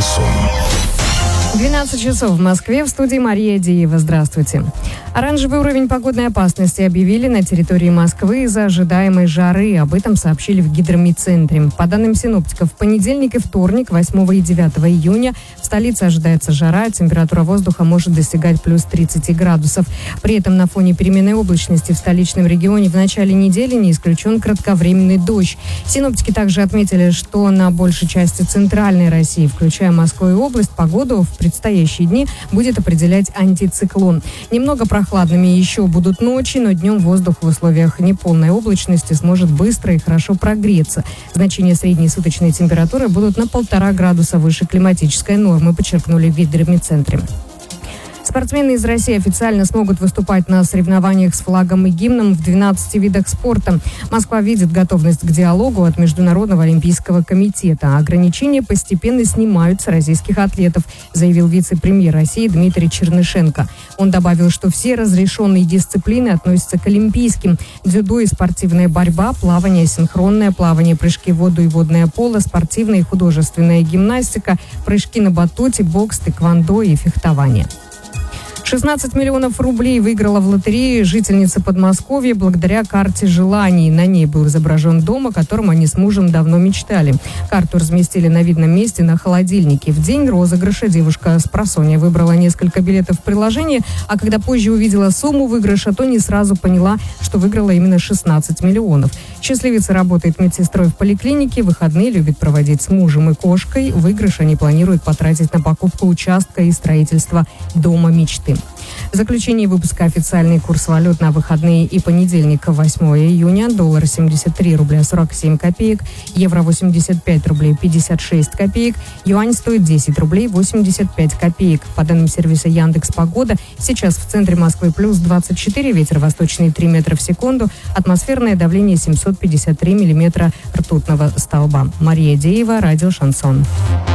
Шансон. 12 часов в Москве, в студии Мария Деева. Здравствуйте. Оранжевый уровень погодной опасности объявили на территории Москвы из-за ожидаемой жары. Об этом сообщили в Гидромедцентре. По данным синоптиков, в понедельник и вторник, 8 и 9 июня, в столице ожидается жара, температура воздуха может достигать плюс 30 градусов. При этом на фоне переменной облачности в столичном регионе в начале недели не исключен кратковременный дождь. Синоптики также отметили, что на большей части центральной России, включая Москву и область, погоду в предстоящие дни будет определять антициклон. Немного прохладными еще будут ночи, но днем воздух в условиях неполной облачности сможет быстро и хорошо прогреться. Значения средней суточной температуры будут на 1,5 градуса выше климатической нормы, подчеркнули в Гидромедцентре. Спортсмены из России официально смогут выступать на соревнованиях с флагом и гимном в 12 видах спорта. Москва видит готовность к диалогу от Международного олимпийского комитета. Ограничения постепенно снимают с российских атлетов, заявил вице-премьер России Дмитрий Чернышенко. Он добавил, что все разрешенные дисциплины относятся к олимпийским. Дзюдо и спортивная борьба, плавание, синхронное плавание, прыжки в воду и водное поло, спортивная и художественная гимнастика, прыжки на батуте, бокс, тэквондо и фехтование. 16 миллионов рублей выиграла в лотерее жительница Подмосковья благодаря карте желаний. На ней был изображен дом, о котором они с мужем давно мечтали. Карту разместили на видном месте на холодильнике. В день розыгрыша девушка спросонья выбрала несколько билетов в приложении, а когда позже увидела сумму выигрыша, то не сразу поняла, что выиграла именно 16 миллионов. Счастливица работает медсестрой в поликлинике, выходные любит проводить с мужем и кошкой. Выигрыш они планируют потратить на покупку участка и строительство дома мечты. В заключении выпуска официальный курс валют на выходные и понедельник, 8 июня. Доллар 73 рубля 47 копеек, евро 85 рублей 56 копеек, юань стоит 10 рублей 85 копеек. По данным сервиса Яндекс.Погода, сейчас в центре Москвы плюс 24, ветер восточный 3 метра в секунду, атмосферное давление 753 миллиметра ртутного столба. Мария Деева, радио «Шансон».